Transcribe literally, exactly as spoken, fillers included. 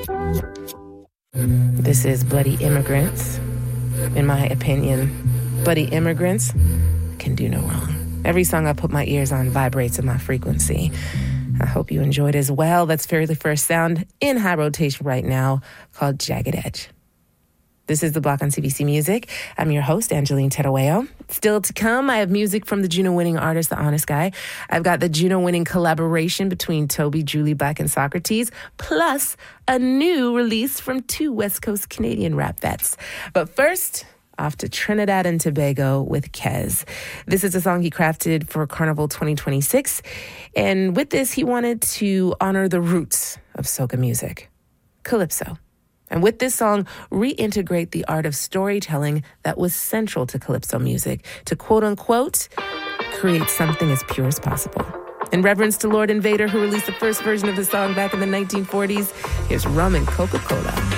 This is Bloody Immigrants. In my opinion, Bloody Immigrants can do no wrong. Every song I put my ears on vibrates in my frequency. I hope you enjoyed as well. That's Very First Sound in high rotation right now called Jagged Edge. This is The Block on C B C Music. I'm your host, Angeline Terueo. Still to come, I have music from the Juno-winning artist, The Honest Guy. I've got the Juno-winning collaboration between Toby, Julie Black, and Socrates, plus a new release from two West Coast Canadian rap vets. But first, off to Trinidad and Tobago with Kez. This is a song he crafted for Carnival twenty twenty-six. And with this, he wanted to honor the roots of soca music, calypso. And with this song, reintegrate the art of storytelling that was central to calypso music to, quote unquote, create something as pure as possible. In reverence to Lord Invader, who released the first version of the song back in the nineteen forties, here's Rum and Coca-Cola.